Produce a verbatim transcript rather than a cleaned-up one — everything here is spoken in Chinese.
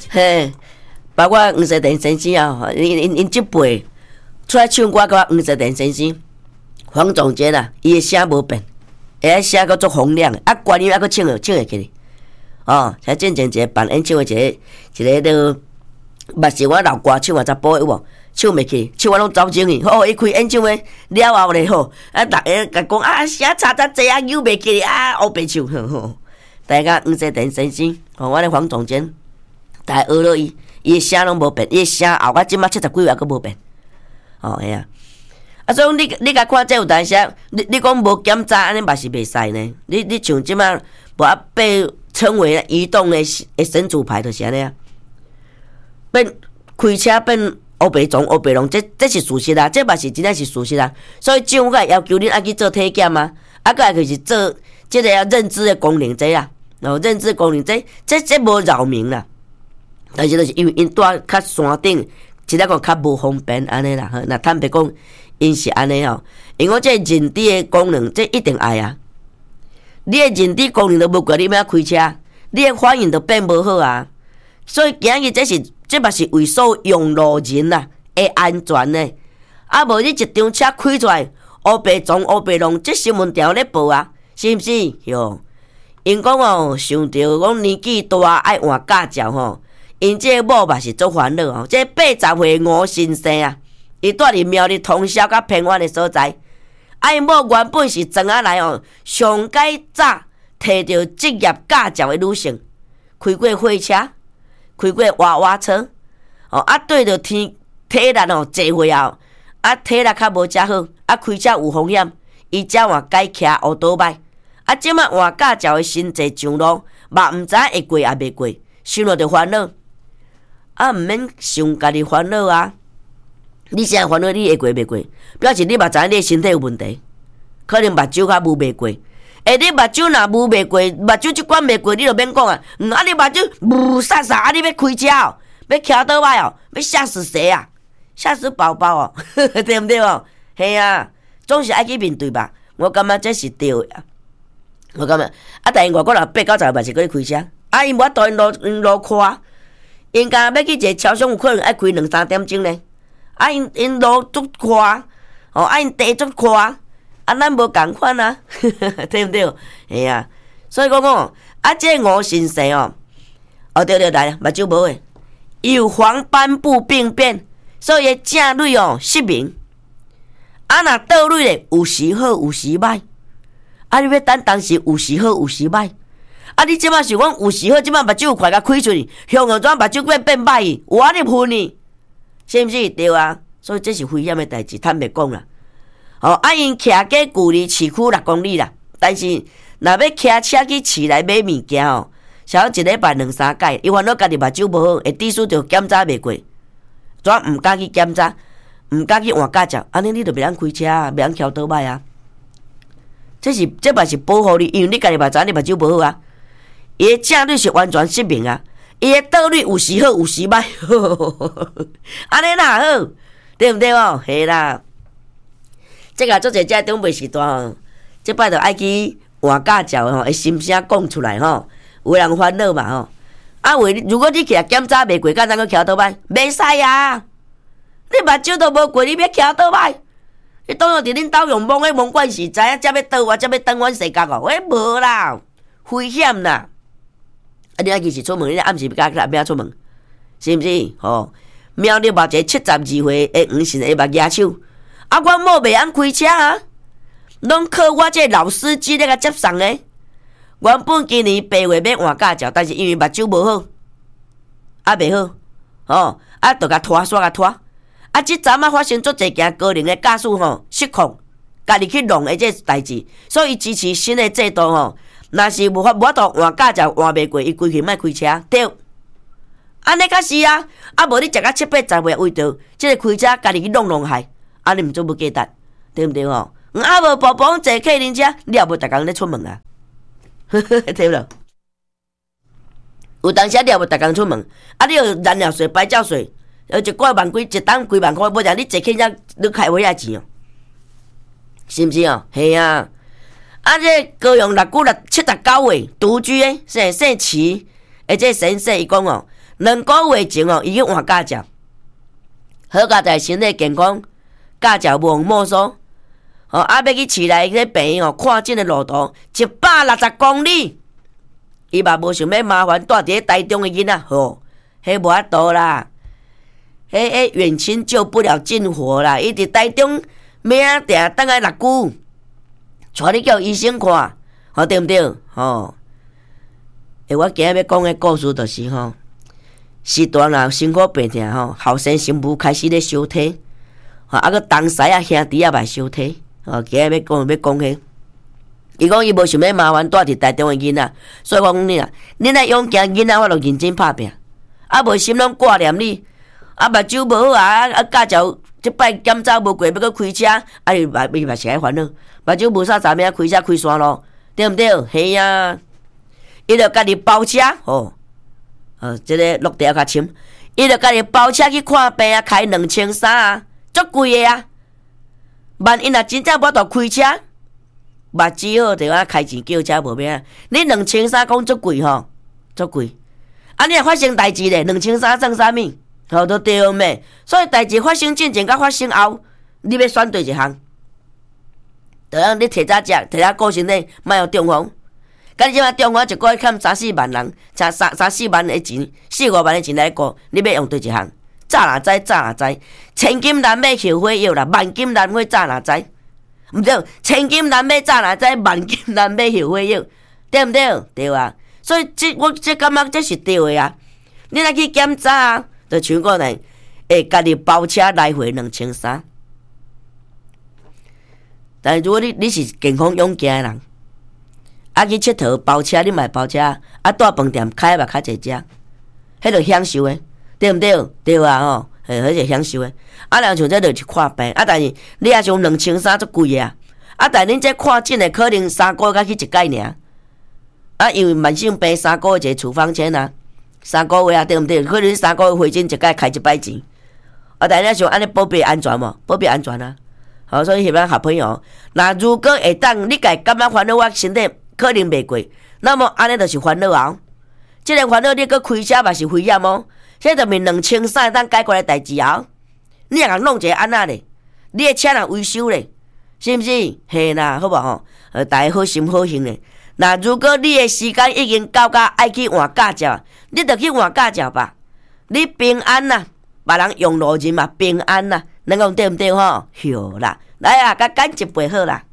嘿，包括黄世田先生啊，因因因即辈出来唱歌，甲黄世田先生、黄总监啊，伊的声无变，会写个足洪亮，啊，歌音还佫唱唱会起哩。哦，像进前一个办演唱会，一个一个都，嘛是我老歌唱啊，查甫有无？唱袂起，唱我拢走精去。哦，伊开演唱会了后咧吼，啊，逐个甲讲啊，写查查济啊，扭袂起啊，黑白唱吼。大家黄世田先生，吼，我咧黄总监，大家学落伊，伊的声拢无变，伊的声后我即马七十几岁还佫无变。哦，哎呀，啊，所以你你甲看这有当时，你你讲无检查，安尼嘛是袂使呢。你你像即马无啊被称为移动的的神主牌，就是安尼啊，变开车变。黑白种、黑白龙，这这是事实啊，这嘛是真正是事实啊。所以政府个要求恁爱去做体检啊，啊个就是做这个认知的功能这啊，然后认知功能这这这无扰民啦。但是就是因为因住较山顶，只个讲较无方便安尼啦。那坦白讲，因是安尼吼，因为这认知的功能这一定爱啊。你的认知功能都无过，你要开车，你的反应都变无好啊。所以今日这是。这嘛是为所用路人呐，会安全呢。啊，无你一张车开出来，黑白撞黑白浪，这新闻条咧报啊，是毋是？哟，因讲哦，想着讲年纪大爱换驾照吼，因这某嘛是足烦恼哦。这八十岁吴先生啊，伊住伫苗栗通宵甲偏远的所在，啊，因某原本是庄仔来哦，上改早摕到职业驾照的女性，开过货车。开过娃娃车，哦啊对着天体力哦坐回后，啊体力较无遮好，啊开车有风险，伊才换改骑乌倒摆，啊即马换驾照的新坐上路，嘛毋知会过也袂过，想了就烦恼，啊毋免想家己烦恼啊，你现在烦恼你会过袂过，表示你嘛知影你的身体有问题，可能目睭较雾袂过。诶，你目睭若雾袂过，目睭即关袂过，你就免讲啊！嗯，啊，你目睭雾煞煞，啊，你要开车哦，要骑倒摆哦，要吓死谁啊？吓死宝宝哦，对毋对哦？系啊，总是爱去面对吧。我感觉这是对的啊。我感觉啊，但因外国人八九十嘛是可以开车，啊，因无法度因路因路看，因家要去一个超商，有可能爱开两三点钟呢。啊，因因路足宽，哦，啊，因地足宽。啊，咱无共款啊，对毋对？系啊，所以讲讲啊，这吴先生哦，哦对对来，目睭无诶，有黄斑部病变，所以正蕊哦失明。啊，若倒蕊咧，有时好有时歹。啊，你要等当时有时好有时歹。啊，你即摆想讲有时好，即摆目睭有快甲开出去，向后转目睭变变歹去，有啊你喷呢？是毋是？对啊，所以这是危险诶代志，坦白讲啦。哦，啊，因徛过距离市区六公里啦，但是若要骑车去市内买物件哦，少一礼拜两三届，伊烦恼家己目睭无好，会致使着检查袂过，怎毋敢去检查，毋敢去换驾照，安尼你就袂当开车啊，袂当翘倒摆啊。这是这嘛是保护你，因为你家己嘛知影你目睭无好啊，伊的正率是完全失明啊，伊的倒率有时好有时歹，安尼哪好，对毋对哦？系啦。这个做者这长辈时代吼，这摆着爱去换驾照吼，会心声讲出来吼，有人烦恼嘛吼。啊，为如果你徛检查袂过，敢怎个徛倒摆？袂使啊！你目睭都无过，你要徛倒摆？你当然伫恁兜用蒙诶蒙管时知影，才要倒我，才要登阮世界哦。喂，无啦，危险啦！啊，你爱其实出门，你暗时要甲要出门，是毋是？吼，苗栗嘛一个七十二岁诶黄姓诶目举手。啊，阮某袂晓开车啊，拢靠我这老司机咧甲接送咧。原本今年八月要换驾照，但是因为目睭无好，啊袂好，哦，啊，着甲拖煞甲拖。啊，即阵啊发生足侪件高龄的驾驶吼失控，家己去弄的这代志，所以支持新的制度吼。若是无法无法度换驾照换袂过，伊规气莫开车，对。安尼较是啊，啊无你食到七八十岁为着即个开车家己去弄弄害。啊，你毋做要价值，对毋对吼？啊无宝宝坐客人车，你也无逐工咧出门啊，对无？有当时你也无逐工出门，啊，你有燃料税、牌照税，呃，一个万几，一档几万块，无然你坐客人车，你开尾仔钱哦，是毋是哦？系啊，啊，这高雄六姑六七十九岁独居诶，姓姓齐，而且先生伊讲哦， 两个月前哦，伊去换驾照，好佳在身体健康，驾照无用没收。哦，啊要去市内迄个病院哦，看诊的路途一百六十公里，伊嘛无想要麻烦住伫咧台中的囡仔，吼，迄无法度啦，迄迄远亲救不了近火啦，伊伫台中命定等来偌久，带你叫医生看，吼对毋对？吼，诶，我今日要讲的故事就是吼，时段啦，辛苦病痛吼，后生媳妇开始咧相体，吼，啊个东西啊兄弟也来相体。哦，今日要讲要讲迄，伊讲伊无想要麻烦住伫台中的囡仔，所以我讲你啦，恁来勇惊囡仔，我著认真拍拼，啊无心拢挂念你，啊目睭无好啊，啊驾照即摆检查无过，要搁开车，啊伊嘛伊嘛是爱烦恼，目睭无啥查物啊，开车开山路，对毋对？嘿啊，伊著家己包车，吼，呃，即、這个落地较深，伊著家己包车去看病啊，开两千三啊，足贵的啊。万一若真正无法度开车，目睭好就啊开钱叫车无咩啊？你两千三讲足贵吼，足贵。啊，你若发生代志咧，两千三算啥物？吼，都对咩？所以代志发生之前甲发生后，你要选对一项，就让你摕早食，摕早顾身体，莫有中风。甲你即摆中风一个月欠三四万人，差三三四万的钱，四五万的钱来顾，你要用对一项？早若知，早若知，千金难买后悔药啦，万金难买早若知，毋对，千金难买早若知，万金难买后悔药，对毋对？对啊，所以这我这感觉这是对的啊。你若去检查啊，就像讲呢，会家己包车来回两千三。但是如果你你是健康勇健的人，啊去佚佗包车，你嘛包车，啊住饭店开嘛较济食，迄著享受的。对毋对？对啊吼，嘿，迄是享受诶。啊，人像这著去看病，啊，但是你也像两千三足贵啊。啊，但恁这看诊诶，可能三个月才去一摆尔。啊，因为慢性病三个月一个处方签啊，三个月啊，对毋对？可能三个月回诊一摆开一摆钱。啊，但你像安尼保庇安全无？保庇安全啊。好，所以希望小朋友，那如果会当你家感觉烦恼，我身体可能袂过，那么安尼就是烦恼啊。即个烦恼你搁开车嘛是危险哦。这就面两千三当解决的代志后，你若共弄一个安那咧，你的车若维修咧，是毋是？嘿啦，好无吼？呃，大家好心好行咧。那如果你的时间已经到甲爱去换驾照，你著去换驾照吧。你平安啦，别人用路人嘛平安啦，能讲对毋对吼？对啦，来啊，甲干一杯好啦。